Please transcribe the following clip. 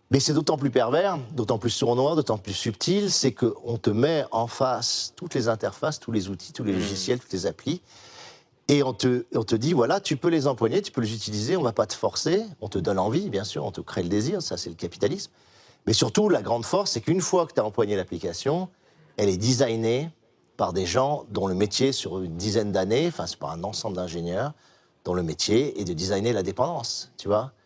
Mais c'est d'autant plus pervers, d'autant plus sournois, d'autant plus subtil, c'est qu'on te met en face toutes les interfaces, tous les outils, tous les logiciels, toutes les applis, et on te dit, voilà, tu peux les empoigner, tu peux les utiliser, on ne va pas te forcer, on te donne envie, bien sûr, on te crée le désir, ça c'est le capitalisme. Mais surtout, la grande force, c'est qu'une fois que tu as empoigné l'application, elle est designée par des gens dont le métier, sur une dizaine d'années, enfin, c'est pas un ensemble d'ingénieurs, dont le métier est de designer la dépendance, tu vois.